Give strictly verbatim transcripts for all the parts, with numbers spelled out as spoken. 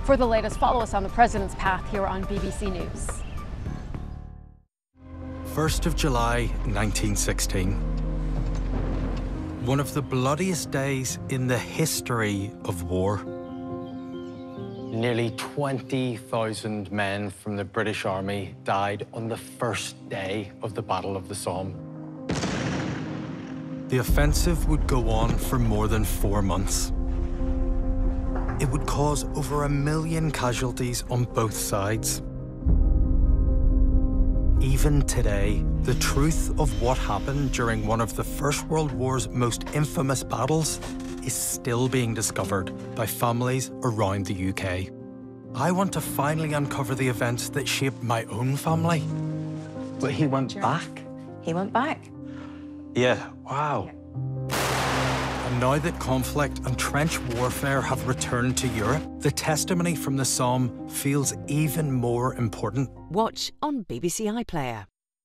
For the latest, follow us on the President's Path here on B B C News. first of July nineteen sixteen. One of the bloodiest days in the history of war. Nearly twenty thousand men from the British Army died on the first day of the Battle of the Somme. The offensive would go on for more than four months. It would cause over a million casualties on both sides. Even today, the truth of what happened during one of the First World War's most infamous battles is still being discovered by families around the U K. I want to finally uncover the events that shaped my own family. But he went back? He went back. Yeah, wow. And now that conflict and trench warfare have returned to Europe, the testimony from the Somme feels even more important. Watch on B B C iPlayer.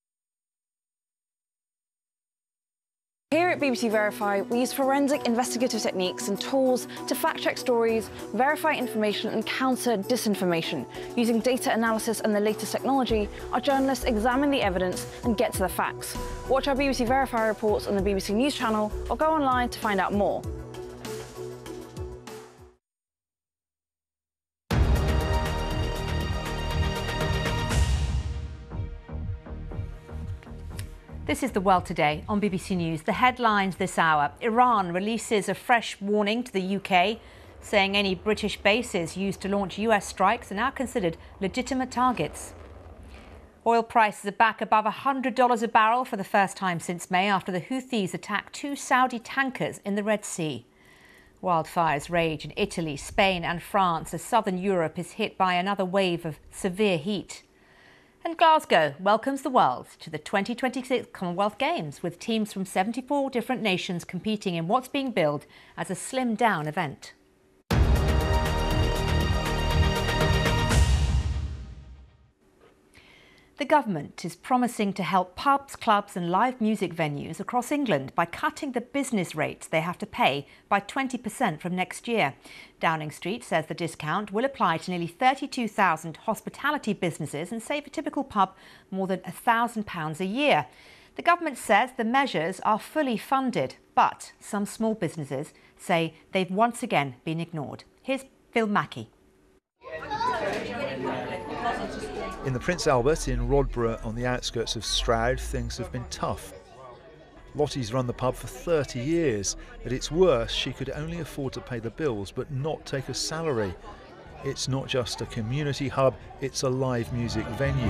Here at B B C Verify, we use forensic investigative techniques and tools to fact-check stories, verify information and counter disinformation. Using data analysis and the latest technology, our journalists examine the evidence and get to the facts. Watch our B B C Verify reports on the B B C News channel or go online to find out more. This is The World Today on B B C News. The headlines this hour. Iran releases a fresh warning to the U K, saying any British bases used to launch U S strikes are now considered legitimate targets. Oil prices are back above one hundred dollars a barrel for the first time since May after the Houthis attacked two Saudi tankers in the Red Sea. Wildfires rage in Italy, Spain and France as southern Europe is hit by another wave of severe heat. And Glasgow welcomes the world to the twenty twenty-six Commonwealth Games, with teams from seventy-four different nations competing in what's being billed as a slimmed-down event. The government is promising to help pubs, clubs and live music venues across England by cutting the business rates they have to pay by twenty percent from next year. Downing Street says the discount will apply to nearly thirty-two thousand hospitality businesses and save a typical pub more than one thousand pounds a year. The government says the measures are fully funded, but some small businesses say they've once again been ignored. Here's Phil Mackey. In the Prince Albert in Rodborough on the outskirts of Stroud, things have been tough. Lottie's run the pub for thirty years. At its worst, she could only afford to pay the bills but not take a salary. It's not just a community hub, it's a live music venue.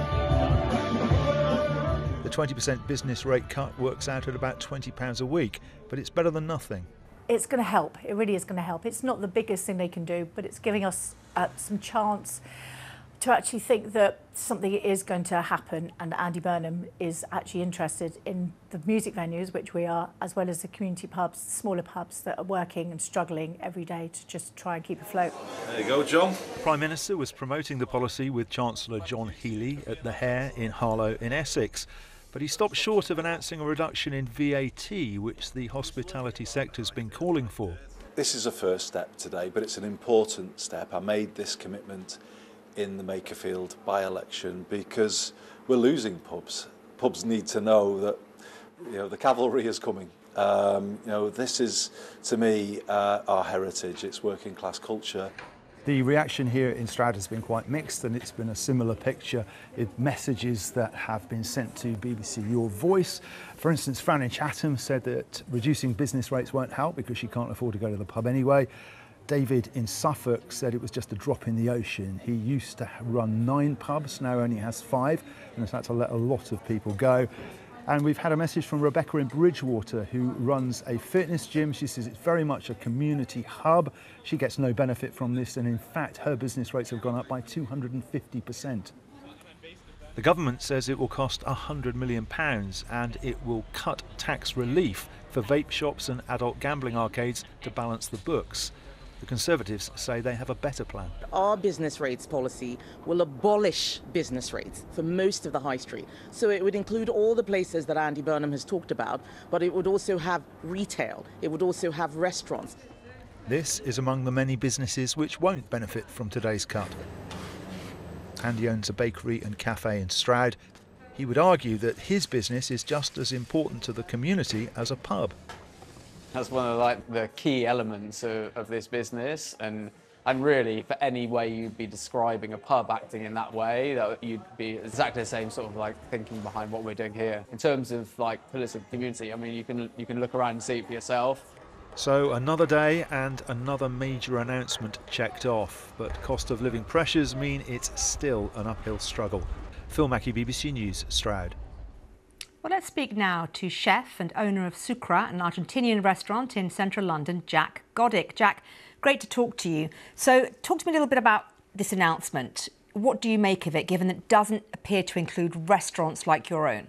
The twenty percent business rate cut works out at about twenty pounds a week, but it's better than nothing. It's going to help. It really is going to help. It's not the biggest thing they can do, but it's giving us uh, some chance to actually think that something is going to happen, and Andy Burnham is actually interested in the music venues, which we are, as well as the community pubs, smaller pubs that are working and struggling every day to just try and keep afloat. There you go, John. The Prime Minister was promoting the policy with Chancellor John Healey at the Hare in Harlow in Essex, but he stopped short of announcing a reduction in V A T, which the hospitality sector's been calling for. This is a first step today, but it's an important step. I made this commitment in the Makerfield by-election because we're losing pubs. Pubs need to know that, you know, the cavalry is coming. Um, you know, this is, to me, uh, our heritage. It's working class culture. The reaction here in Stroud has been quite mixed, and it's been a similar picture with messages that have been sent to B B C Your Voice. For instance, Fran in Chatham said that reducing business rates won't help because she can't afford to go to the pub anyway. David in Suffolk said it was just a drop in the ocean. He used to run nine pubs, now only has five, and has had to let a lot of people go. And we've had a message from Rebecca in Bridgewater, who runs a fitness gym. She says it's very much a community hub. She gets no benefit from this, and in fact, her business rates have gone up by two hundred fifty percent. The government says it will cost one hundred million pounds, and it will cut tax relief for vape shops and adult gambling arcades to balance the books. The Conservatives say they have a better plan. Our business rates policy will abolish business rates for most of the high street. So it would include all the places that Andy Burnham has talked about, but it would also have retail. It would also have restaurants. This is among the many businesses which won't benefit from today's cut. Andy owns a bakery and cafe in Stroud. He would argue that his business is just as important to the community as a pub. That's one of like the key elements of, of this business, and and really for any way you'd be describing a pub acting in that way, that you'd be exactly the same sort of like thinking behind what we're doing here. In terms of like political community, I mean, you can you can look around and see it for yourself. So another day and another major announcement checked off, but cost of living pressures mean it's still an uphill struggle. Phil Mackey, B B C News, Stroud. Well, let's speak now to chef and owner of Sucra, an Argentinian restaurant in central London, Jack Goddick. Jack, great to talk to you. So talk to me a little bit about this announcement. What do you make of it, given that it doesn't appear to include restaurants like your own?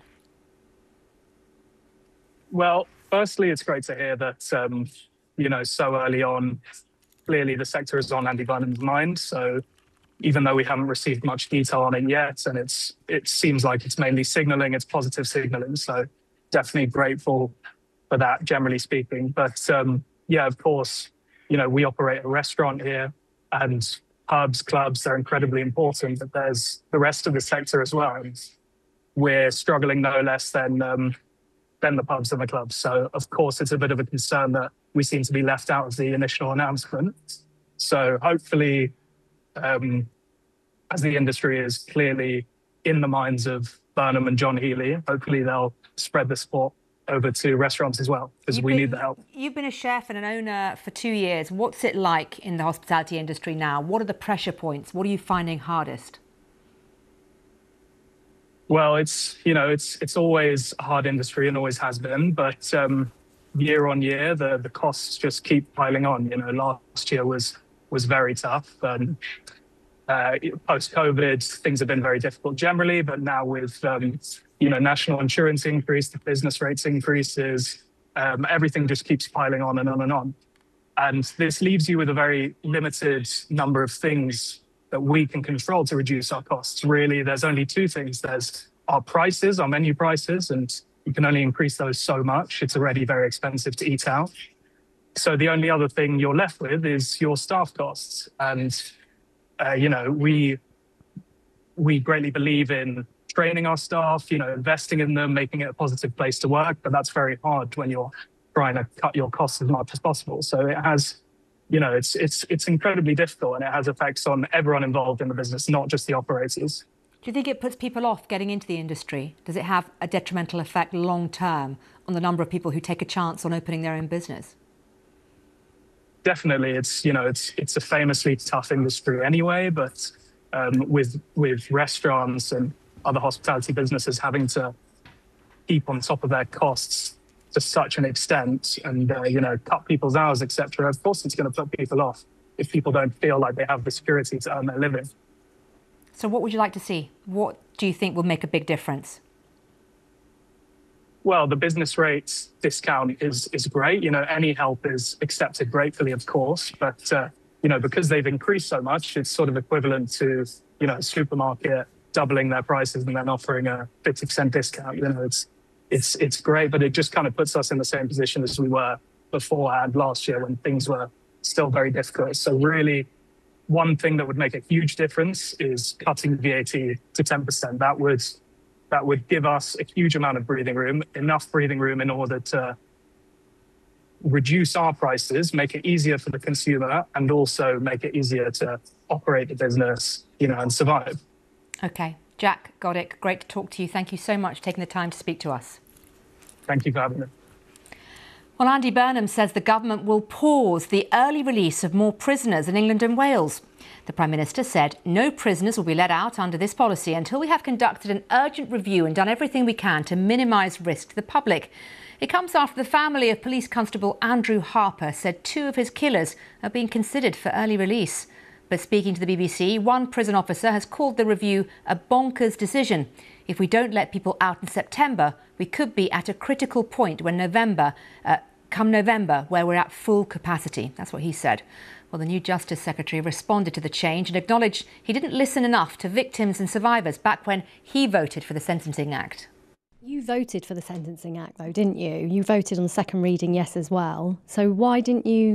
Well, firstly, it's great to hear that, um, you know, so early on, clearly the sector is on Andy Burnham's mind. So even though we haven't received much detail on it yet, and it's it seems like it's mainly signalling, it's positive signalling. So definitely grateful for that, generally speaking. But um, yeah, of course, you know, we operate a restaurant here, and pubs, clubs are incredibly important, but there's the rest of the sector as well. And we're struggling no less than um, than the pubs and the clubs. So of course, it's a bit of a concern that we seem to be left out of the initial announcement. So hopefully, um, as the industry is clearly in the minds of Burnham and John Healy, hopefully they'll spread the support over to restaurants as well, because we been, need the help. You've been a chef and an owner for two years. What's it like in the hospitality industry now? What are the pressure points? What are you finding hardest? Well, it's, you know, it's it's always a hard industry and always has been, but um, year on year, the, the costs just keep piling on. You know, last year was was very tough. And uh, post-COVID, things have been very difficult generally, but now with, um, you know, national insurance increase, the business rates increases, um, everything just keeps piling on and on and on. And this leaves you with a very limited number of things that we can control to reduce our costs. Really, there's only two things. There's our prices, our menu prices, and you can only increase those so much. It's already very expensive to eat out. So the only other thing you're left with is your staff costs. And, uh, you know, we we greatly believe in training our staff, you know, investing in them, making it a positive place to work. But that's very hard when you're trying to cut your costs as much as possible. So it has, you know, it's it's it's incredibly difficult, and it has effects on everyone involved in the business, not just the operators. Do you think it puts people off getting into the industry? Does it have a detrimental effect long term on the number of people who take a chance on opening their own business? Definitely, it's, you know, it's it's a famously tough industry anyway, but um, with with restaurants and other hospitality businesses having to keep on top of their costs to such an extent, and uh, you know, cut people's hours, et cetera. Of course, it's going to put people off if people don't feel like they have the security to earn their living. So, what would you like to see? What do you think will make a big difference? Well, the business rates discount is is great. You know, any help is accepted gratefully, of course. But, uh, you know, because they've increased so much, it's sort of equivalent to, you know, a supermarket doubling their prices and then offering a fifty percent discount. You know, it's it's it's great, but it just kind of puts us in the same position as we were beforehand last year when things were still very difficult. So really, one thing that would make a huge difference is cutting V A T to ten percent. That would that would give us a huge amount of breathing room, enough breathing room in order to reduce our prices, make it easier for the consumer, and also make it easier to operate the business, you know, and survive. Okay. Jack Goddick, great to talk to you. Thank you so much for taking the time to speak to us. Thank you for having me. Well, Andy Burnham says the government will pause the early release of more prisoners in England and Wales. The Prime Minister said no prisoners will be let out under this policy until we have conducted an urgent review and done everything we can to minimise risk to the public. It comes after the family of Police Constable Andrew Harper said two of his killers are being considered for early release. But speaking to the B B C, one prison officer has called the review a bonkers decision. If we don't let people out in September, we could be at a critical point when November, uh, come November, where we're at full capacity. That's what he said. Well, the new Justice Secretary responded to the change and acknowledged he didn't listen enough to victims and survivors back when he voted for the Sentencing Act. You voted for the Sentencing Act, though, didn't you? You voted on second reading yes as well. So why didn't you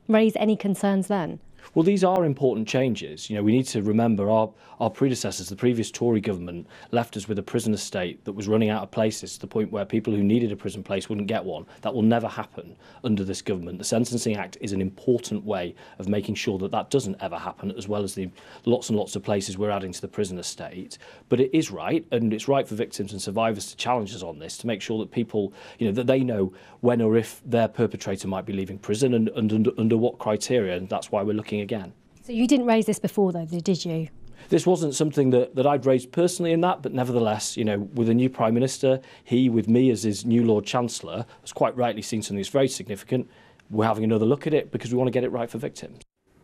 raise any concerns then? Well, these are important changes. You know, we need to remember our, our predecessors, the previous Tory government, left us with a prison estate that was running out of places to the point where people who needed a prison place wouldn't get one. That will never happen under this government. The Sentencing Act is an important way of making sure that that doesn't ever happen, as well as the lots and lots of places we're adding to the prison estate. But it is right, and it's right for victims and survivors to challenge us on this, to make sure that people, you know, that they know when or if their perpetrator might be leaving prison and, and under, under what criteria, and that's why we're looking again. So you didn't raise this before, though, did you? This wasn't something that, that I'd raised personally in that, but nevertheless, you know, with a new Prime Minister, he, with me as his new Lord Chancellor, has quite rightly seen something that's very significant. We're having another look at it because we want to get it right for victims.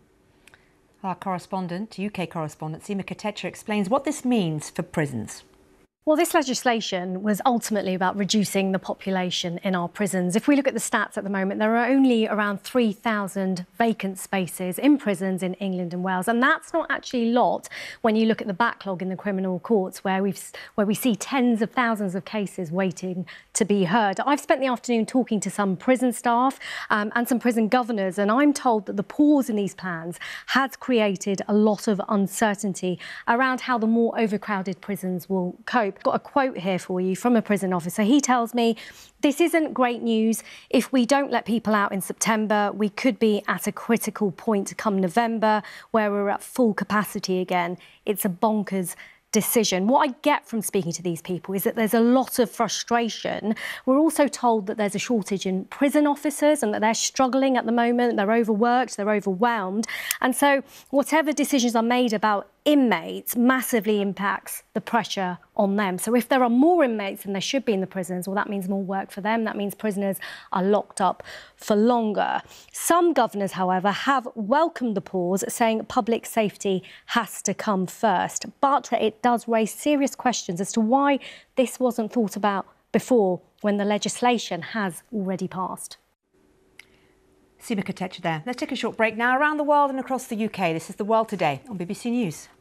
Our correspondent, U K correspondent, Seema Kotecha explains what this means for prisons. Well, this legislation was ultimately about reducing the population in our prisons. If we look at the stats at the moment, there are only around three thousand vacant spaces in prisons in England and Wales. And that's not actually a lot when you look at the backlog in the criminal courts, where, we've, where we see tens of thousands of cases waiting to be heard. I've spent the afternoon talking to some prison staff um, and some prison governors, and I'm told that the pause in these plans has created a lot of uncertainty around how the more overcrowded prisons will cope. Got a quote here for you from a prison officer. He tells me, "This isn't great news. If we don't let people out in September, we could be at a critical point come November where we're at full capacity again. It's a bonkers decision." What I get from speaking to these people is that there's a lot of frustration. We're also told that there's a shortage in prison officers and that they're struggling at the moment. They're overworked, they're overwhelmed. And so whatever decisions are made about inmates massively impacts the pressure on them. So if there are more inmates than there should be in the prisons, well, that means more work for them. That means prisoners are locked up for longer. Some governors, however, have welcomed the pause, saying public safety has to come first. But it does raise serious questions as to why this wasn't thought about before, when the legislation has already passed. Seema Kotecha there. Let's take a short break now. Around the world and across the U K, this is The World Today on B B C News.